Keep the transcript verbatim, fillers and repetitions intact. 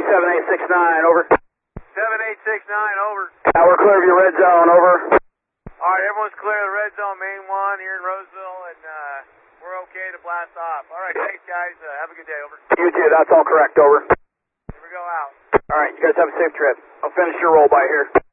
seven eight six nine, over. seven eight six nine, over. Now we're clear of your red zone, over. All right, everyone's clear of the red zone, main one here in Roseville, and uh, we're okay to blast off. All right, thanks, guys. Uh, have a good day, over. You too, that's all correct, over. Here we go out. All right, you guys have a safe trip. I'll finish your roll by here.